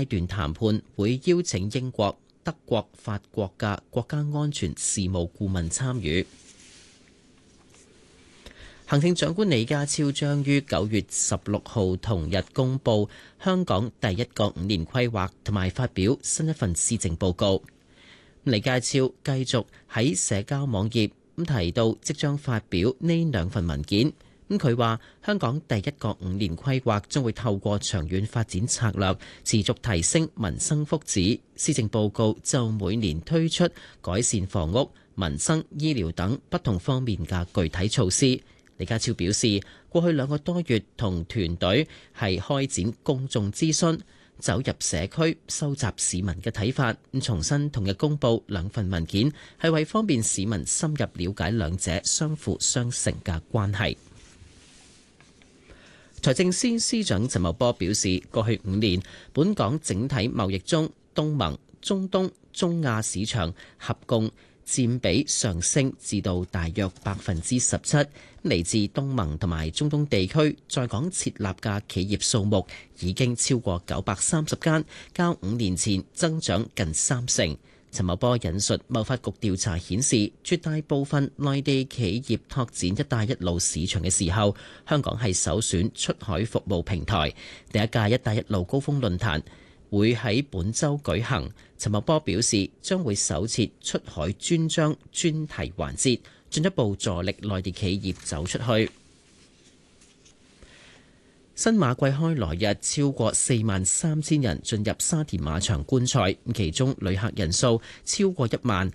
階段談判會邀請英國、德國、法國嘅國家安全事務顧問參與。行政長官李家超將於9月16號同日公布香港第一個5年規劃，同埋發表新一份施政報告。李家超繼續喺社交網頁提到，即將發表呢2份文件。佢話香港第一個5年規劃將會透過長遠發展策略，持續提升民生福祉。施政報告就每年推出改善房屋、民生、醫療等不同方面嘅具體措施。李家超表示，過去2個多月同團隊係開展公眾諮詢，走入社區收集市民嘅睇法。重新同日公布2份文件，係為方便市民深入了解兩者相輔相成嘅關係。財政司司長陳茂波表示，過去5年，本港整體貿易中東盟、中東、中亞市場合共佔比上升至到大約17%，嚟自東盟同埋中東地區在港設立嘅企業數目已經超過930間，較5年前增長近30%。陳茂波引述貿發局調查顯示，絕大部分內地企業拓展一帶一路市場嘅時候，香港係首選出海服務平台。第一屆一帶一路高峰論壇會喺本週舉行。陳茂波表示，將會首設出海專章專題環節，進一步助力內地企業走出去。新馬季開來日，超過43000人進入沙田馬場觀賽，其中旅客人數超過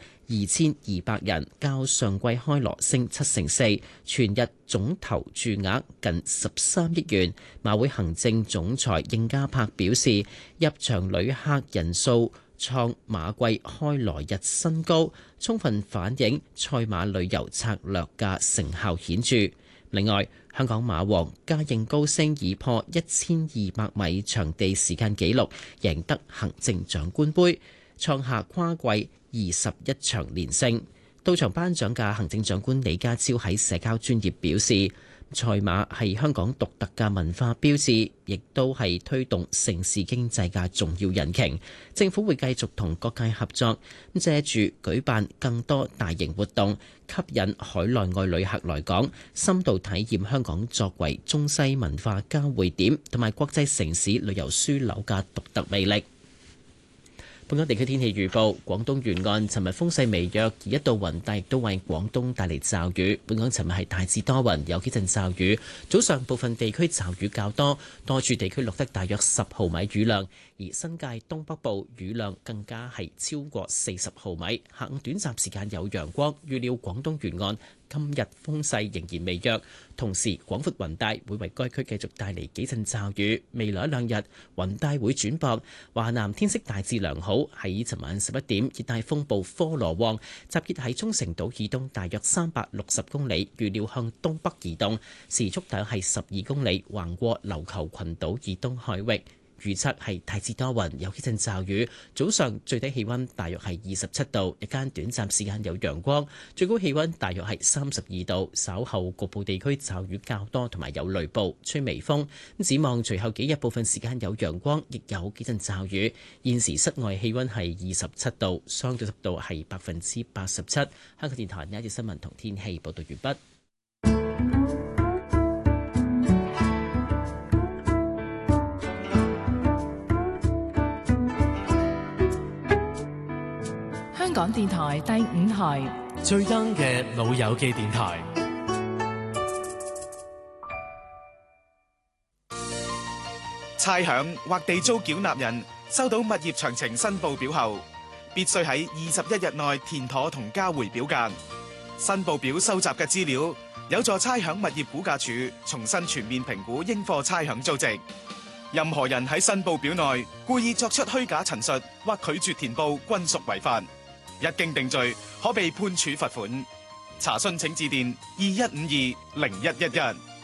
12200人，較上季開鑼升4%，全日總投注額近13億元。馬會行政總裁應家柏表示，入場旅客人數創馬季開鑼日新高，充分反映賽馬旅遊策略嘅成效顯著。另外，香港馬王嘉應高升已破1200米場地時間紀錄，贏得行政長官杯，創下跨季21場連勝。到場頒獎嘅行政長官李家超喺社交專頁表示，賽馬係香港獨特嘅文化標誌，亦都係推動城市經濟嘅重要引擎。政府會繼續同各界合作，借住舉辦更多大型活動，吸引海內外旅客來港，深度體驗香港作為中西文化交匯點同埋國際城市旅遊樞紐嘅獨特魅力。本港地區天氣預報，廣東沿岸尋日風勢微弱，而一道雲帶亦都為廣東帶嚟驟雨。本港尋日係大致多雲，有幾陣驟雨，早上部分地區驟雨較多，多處地區錄得大約10毫米雨量，而新界東北部雨量更加係超過40毫米。下午短暫時間有陽光，預料廣東沿岸今日風勢仍然微弱，同時廣闊雲帶會為該區繼續帶嚟幾陣驟雨。未來1-2日雲帶會轉薄，華南天色大致良好。喺尋晚11點，熱帶風暴科羅旺集結喺沖繩島以東大約360公里，預料向東北移動，時速大約係12公里，橫過琉球群島以東海域。預測係大致多雲，有幾陣驟雨。早上最低氣溫大約係27度，日間短暫時間有陽光，最高氣溫大約係32度。稍後局部地區驟雨較多，同埋有雷暴，吹微風。展望隨後幾日部分時間有陽光，亦有幾陣驟雨。現時室外氣溫係27度，相對濕度係87%。香港電台呢一節新聞同天氣報道完畢。 香港電台第5台最 young 嘅老友記電台。 差餉或地租繳納人收到物業詳情申報表後，必須喺21日內填妥同交回表格。申報表收集嘅資料有助差餉物業估價署重新全面評估應課差餉租值。任何人喺申報表內故意作出虛假陳述或拒絕填報，均屬違法。一經定罪，可被判處罰款。查詢請致電21520111。